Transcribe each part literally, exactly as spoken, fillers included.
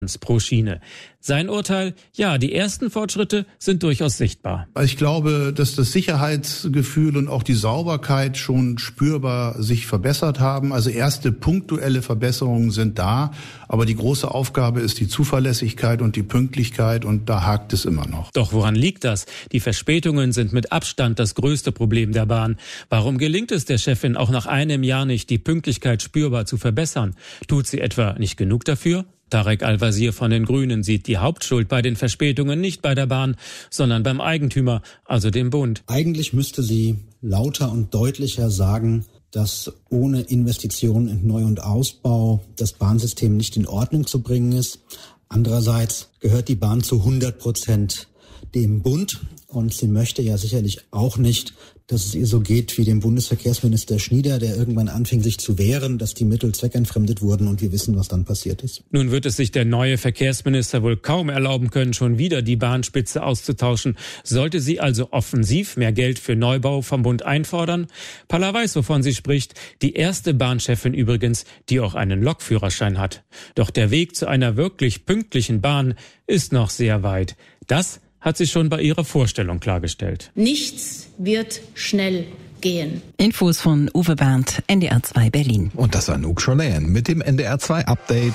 pro Schiene. Sein Urteil: Ja, die ersten Fortschritte sind durchaus sichtbar. Ich glaube, dass das Sicherheitsgefühl und auch die Sauberkeit schon spürbar sich verbessert haben. Also erste punktuelle Verbesserungen sind da, aber die große Aufgabe ist die Zuverlässigkeit und die Pünktlichkeit, und da hakt es immer noch. Doch woran liegt das? Die Verspätungen sind mit Abstand das größte Problem der Bahn. Warum gelingt es der Chefin auch nach einem Jahr nicht, die Pünktlichkeit spürbar zu verbessern? Tut sie etwa nicht genug dafür? Tarek Al-Wazir von den Grünen sieht die Hauptschuld bei den Verspätungen nicht bei der Bahn, sondern beim Eigentümer, also dem Bund. Eigentlich müsste sie lauter und deutlicher sagen, dass ohne Investitionen in Neu- und Ausbau das Bahnsystem nicht in Ordnung zu bringen ist. Andererseits gehört die Bahn zu hundert Prozent dem Bund, und sie möchte ja sicherlich auch nicht, dass es ihr so geht wie dem Bundesverkehrsminister Schnieder, der irgendwann anfing, sich zu wehren, dass die Mittel zweckentfremdet wurden, und wir wissen, was dann passiert ist. Nun wird es sich der neue Verkehrsminister wohl kaum erlauben können, schon wieder die Bahnspitze auszutauschen. Sollte sie also offensiv mehr Geld für Neubau vom Bund einfordern? Palla weiß, wovon sie spricht. Die erste Bahnchefin übrigens, die auch einen Lokführerschein hat. Doch der Weg zu einer wirklich pünktlichen Bahn ist noch sehr weit. Das hat sie schon bei ihrer Vorstellung klargestellt. Nichts wird schnell gehen. Infos von Uwe Bernd, N D R zwei Berlin. Und das war Anouk Schollayan mit dem N D R zwei Update.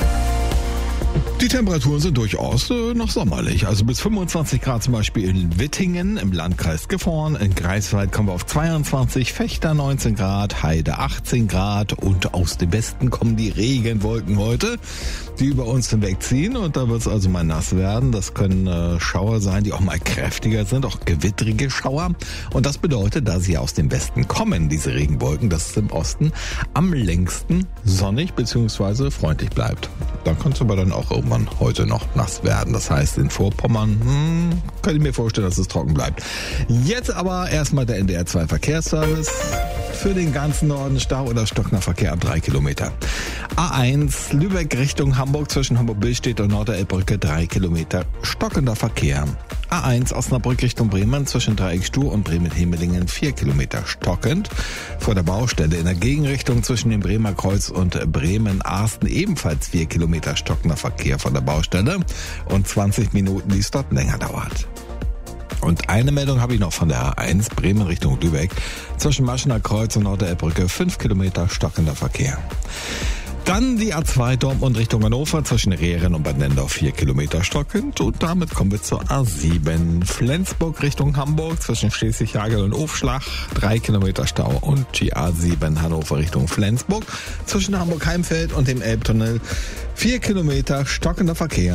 Die Temperaturen sind durchaus äh, noch sommerlich. Also bis fünfundzwanzig Grad zum Beispiel in Wittingen im Landkreis Gifhorn. In Greifswald kommen wir auf zweiundzwanzig, Vechta neunzehn Grad, Heide achtzehn Grad. Und aus dem Westen kommen die Regenwolken heute, die über uns hinwegziehen. Und da wird es also mal nass werden. Das können äh, Schauer sein, die auch mal kräftiger sind, auch gewittrige Schauer. Und das bedeutet, da sie aus dem Westen kommen, diese Regenwolken, dass es im Osten am längsten sonnig bzw. freundlich bleibt. Da kann es aber dann auch irgendwann heute noch nass werden. Das heißt, in Vorpommern hm, könnte ich mir vorstellen, dass es trocken bleibt. Jetzt aber erstmal der N D R zwei Verkehrsservice. Für den ganzen Norden Stau oder stockender Verkehr ab drei Kilometer. A eins Lübeck Richtung Hamburg zwischen Hamburg-Billstedt und Norderelbbrücke drei Kilometer stockender Verkehr. A eins Osnabrück Richtung Bremen zwischen Dreieckstuhl und Bremen-Hemelingen vier Kilometer stockend. Vor der Baustelle in der Gegenrichtung zwischen dem Bremer Kreuz und Bremen-Arsten ebenfalls vier Kilometer stockender Verkehr von der Baustelle und zwanzig Minuten, die es dort länger dauert. Und eine Meldung habe ich noch von der A eins Bremen Richtung Lübeck zwischen Maschener Kreuz und Norderelbbrücke fünf Kilometer stockender Verkehr. Dann die A zwei Dortmund Richtung Hannover zwischen Rehren und Bad Nendorf vier Kilometer stockend. Und damit kommen wir zur A sieben Flensburg Richtung Hamburg zwischen Schleswig-Hagel und Aufschlag drei Kilometer Stau. Und die A sieben Hannover Richtung Flensburg zwischen Hamburg-Heimfeld und dem Elbtunnel vier Kilometer stockender Verkehr.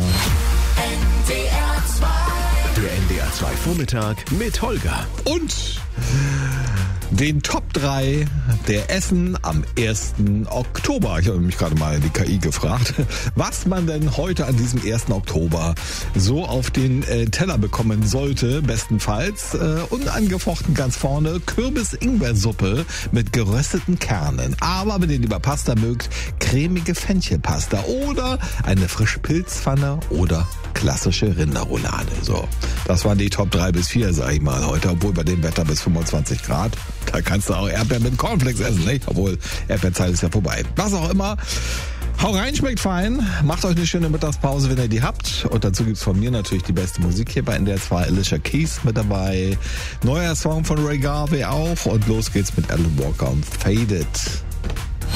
Der N D R zwei Vormittag mit Holger. Und den Top drei der Essen am ersten Oktober. Ich habe mich gerade mal in die K I gefragt, was man denn heute an diesem ersten Oktober so auf den äh, Teller bekommen sollte, bestenfalls. Äh, unangefochten ganz vorne Kürbis-Ingwer-Suppe mit gerösteten Kernen. Aber wenn ihr lieber Pasta mögt, cremige Fenchelpasta oder eine frische Pilzpfanne oder klassische Rinderroulade. So, das waren die Top drei bis vier, sag ich mal, heute, obwohl bei dem Wetter bis fünfundzwanzig Grad. Da kannst du auch Erdbeeren mit Cornflakes essen, nicht? Obwohl, Erdbeerzeit ist ja vorbei. Was auch immer. Hau rein, schmeckt fein. Macht euch eine schöne Mittagspause, wenn ihr die habt. Und dazu gibt's von mir natürlich die beste Musik hier bei N D R zwei. Alicia Keys mit dabei. Neuer Song von Ray Garvey auch. Und los geht's mit Alan Walker und Faded.